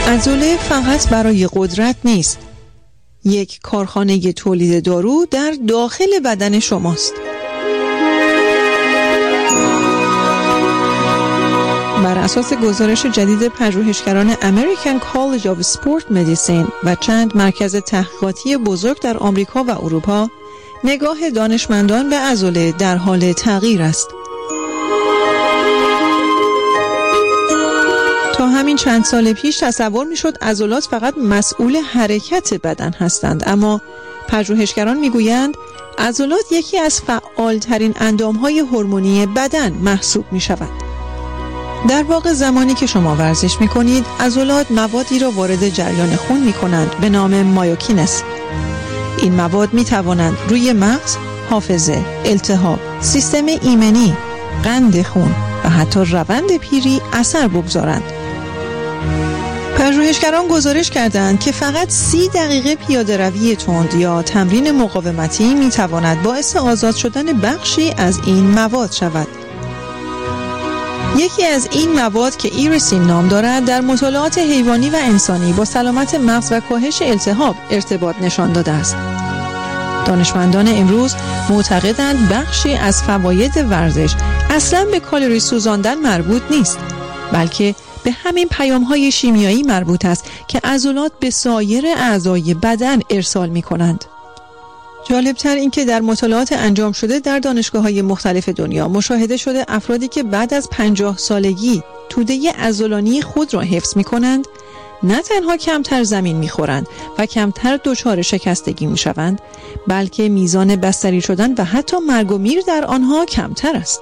عضله فقط برای قدرت نیست. یک کارخانه تولید دارو در داخل بدن شماست. بر اساس گزارش جدید پژوهشگران American College of Sport Medicine و چند مرکز تحقیقاتی بزرگ در آمریکا و اروپا، نگاه دانشمندان به عضله در حال تغییر است. تا همین چند سال پیش تصور میشد عضلات فقط مسئول حرکت بدن هستند، اما پژوهشگران میگویند عضلات یکی از فعالترین اندامهای هورمونی بدن محسوب می شود. در واقع زمانی که شما ورزش می کنید، عضلات موادی را وارد جریان خون می کنند به نام مایوکینس. این مواد می توانند روی مغز، حافظه، التهاب، سیستم ایمنی، قند خون و حتی روند پیری اثر بگذارند. پژوهشگران گزارش کردند که فقط 30 دقیقه پیاده روی تند یا تمرین مقاومتی می تواند باعث آزاد شدن بخشی از این مواد شود. یکی از این مواد که ایرسین نام دارد در مطالعات حیوانی و انسانی با سلامت مغز و کاهش التهاب ارتباط نشان داده است. دانشمندان امروز معتقدند بخشی از فواید ورزش اصلاً به کالری سوزاندن مربوط نیست، بلکه به همین پیام‌های شیمیایی مربوط است که عضلات به سایر اعضای بدن ارسال می‌کنند. جالبتر این که در مطالعات انجام شده در دانشگاه‌های مختلف دنیا مشاهده شده افرادی که بعد از 50 سالگی توده عضلانی خود را حفظ می‌کنند، نه تنها کمتر زمین می‌خورند و کمتر دچار شکستگی می‌شوند، بلکه میزان بستری شدن و حتی مرگ و میر در آنها کمتر است.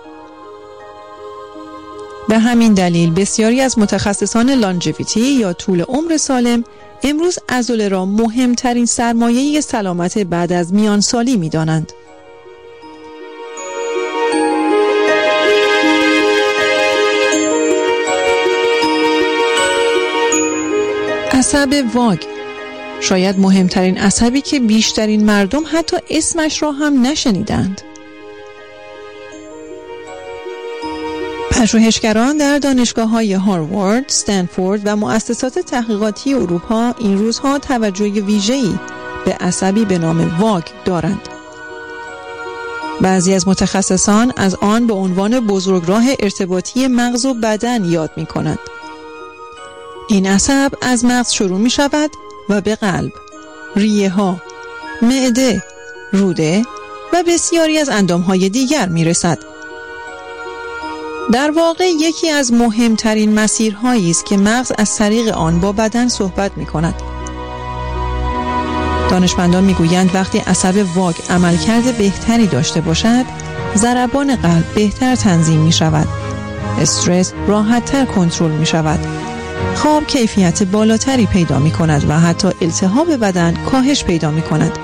به همین دلیل بسیاری از متخصصان لانجویتی یا طول عمر سالم امروز عضله را مهمترین سرمایه سلامت بعد از میانسالی می‌دانند. عصب واگ، شاید مهمترین عصبی که بیشترین مردم حتی اسمش را هم نشنیدند. پژوهشگران در دانشگاه‌های هاروارد، استنفورد و مؤسسات تحقیقاتی اروپا این روزها توجه ویژه‌ای به عصبی به نام واگ دارند. بعضی از متخصصان از آن به عنوان بزرگراه ارتباطی مغز و بدن یاد می‌کنند. این عصب از مغز شروع می‌شود و به قلب، ریه‌ها، معده، روده و بسیاری از اندام‌های دیگر می‌رسد. در واقع یکی از مهمترین مسیرهایی است که مغز از طریق آن با بدن صحبت می‌کند. دانشمندان می‌گویند وقتی عصب واگ عملکرد بهتری داشته باشد، ضربان قلب بهتر تنظیم می‌شود، استرس راحت‌تر کنترل می‌شود، خواب کیفیت بالاتری پیدا می‌کند و حتی التهاب بدن کاهش پیدا می‌کند.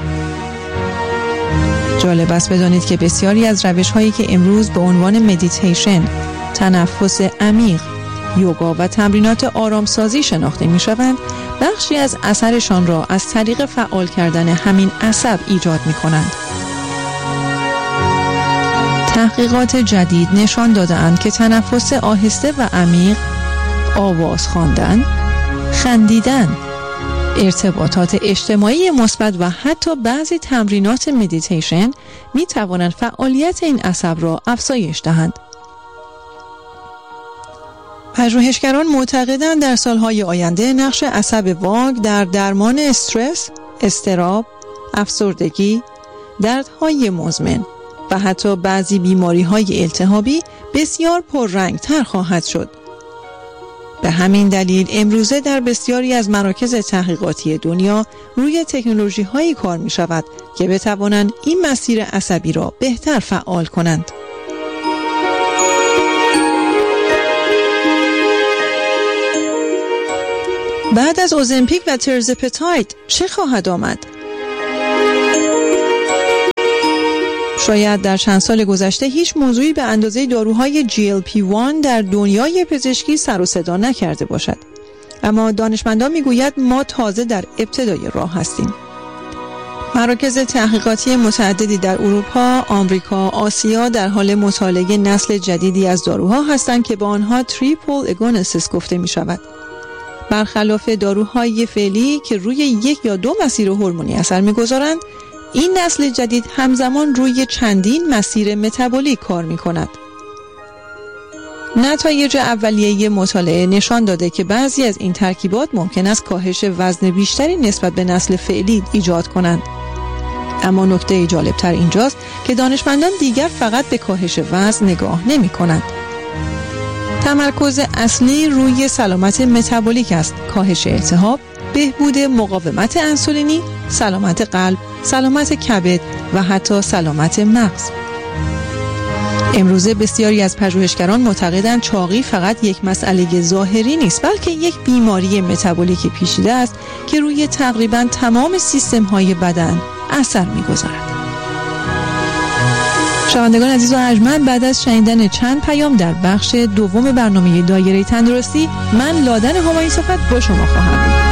جالب است بدانید که بسیاری از روش‌هایی که امروز به عنوان مدیتیشن، تنفس عمیق، یوگا و تمرینات آرامسازی شناخته می‌شوند، بخشی از اثرشان را از طریق فعال کردن همین عصب ایجاد می‌کنند. تحقیقات جدید نشان داده‌اند که تنفس آهسته و عمیق، آواز خواندن، خندیدن، ارتباطات اجتماعی مثبت و حتی بعضی تمرینات مدیتیشن می توانند فعالیت این عصب را افزایش دهند. پژوهشگران معتقدند در سالهای آینده نقش عصب واگ در درمان استرس، اضطراب، افسردگی، دردهای مزمن و حتی بعضی بیماری‌های التهابی بسیار پررنگ‌تر خواهد شد. به همین دلیل امروزه در بسیاری از مراکز تحقیقاتی دنیا روی تکنولوژی‌هایی کار می‌شود که بتوانند این مسیر عصبی را بهتر فعال کنند. بعد از اوزمپیک و ترزپتاید چه خواهد آمد؟ شاید در چند سال گذشته هیچ موضوعی به اندازه داروهای GLP-1 در دنیای پزشکی سر و صدا نکرده باشد. اما دانشمندان میگویند ما تازه در ابتدای راه هستیم. مراکز تحقیقاتی متعددی در اروپا، آمریکا، آسیا در حال مطالعه نسل جدیدی از داروها هستند که به آنها تریپل اگونیست گفته می شود. برخلاف داروهای فعلی که روی 1 یا 2 مسیر هورمونی اثر می‌گذارند، این نسل جدید همزمان روی چندین مسیر متابولیک کار می‌کند. نتایج اولیه مطالعه نشان داده که بعضی از این ترکیبات ممکن است کاهش وزن بیشتری نسبت به نسل فعلی ایجاد کنند. اما نکته جالبتر اینجاست که دانشمندان دیگر فقط به کاهش وزن نگاه نمی کنند. تمرکز اصلی روی سلامت متابولیک است، کاهش التهاب، بهبود مقاومت انسولینی، سلامت قلب، سلامت کبد و حتی سلامت مغز. امروزه بسیاری از پژوهشگران معتقدند چاقی فقط یک مسئله ظاهری نیست، بلکه یک بیماری متابولیک پیچیده است که روی تقریباً تمام سیستم‌های بدن اثر می‌گذارد. شنوندگان عزیز و ارجمند، بعد از شنیدن چند پیام در بخش دوم برنامه دایره تندرستی، من لادن همایون صفت با شما خواهم بود.